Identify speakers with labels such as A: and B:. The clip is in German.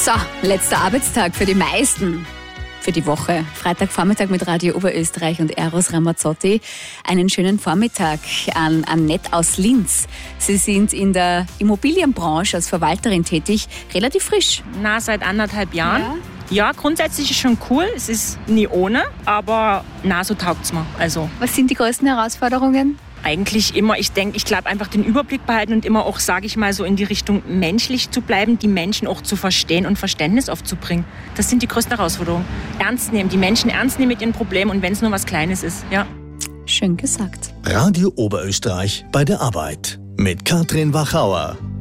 A: So, letzter Arbeitstag für die meisten. Für die Woche. Freitagvormittag mit Radio Oberösterreich und Eros Ramazzotti. Einen schönen Vormittag an Annette aus Linz. Sie sind in der Immobilienbranche als Verwalterin tätig, relativ frisch.
B: Seit 1,5 Jahren. Ja, grundsätzlich ist schon cool. Es ist nie ohne, aber so taugt's mir. Also
A: Was sind die größten Herausforderungen?
B: eigentlich immer, ich glaube einfach den Überblick behalten und immer auch, sage ich mal, so in die Richtung menschlich zu bleiben, die Menschen auch zu verstehen und Verständnis aufzubringen. Das sind die größten Herausforderungen. Ernst nehmen, die Menschen ernst nehmen mit ihren Problemen und wenn es nur was Kleines ist, ja.
A: Schön gesagt.
C: Radio Oberösterreich bei der Arbeit mit Katrin Wachauer.